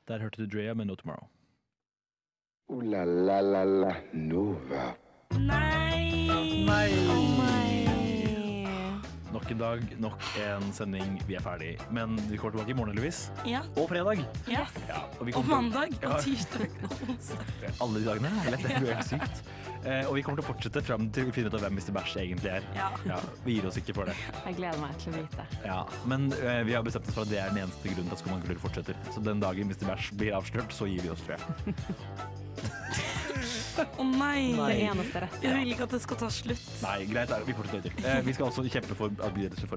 Der hørte du Drea med No Tomorrow. Ooh la la la la Nova. Nei. Nok en dag, nok en sending. Vi er ferdig. Men vi kommer tilbake i morgen, heldigvis. Ja. Og fredag. Ja. Ja, vi Og kommer mandag, Ja. og tirsdag, og onsdag. Alle de dagene. Lett, det blir helt sykt. Og vi kommer til å fortsette frem til vi finner ut av hvem Mr. Bæsj egentlig er. Ja. Vi gir oss ikke for det. Jeg gleder meg til å vite. Ja, men vi har bestemt oss for at det er den eneste grunnen til at Skumma kultur fortsetter. Så den dagen Mr. Bæsj blir avslørt, så gir vi oss, tror jeg. Å nei. Det eneste rette. Jeg vil ikke at det skal ta slutt. Nei, greit, vi fortsetter. Vi skal også kjempe for at vi får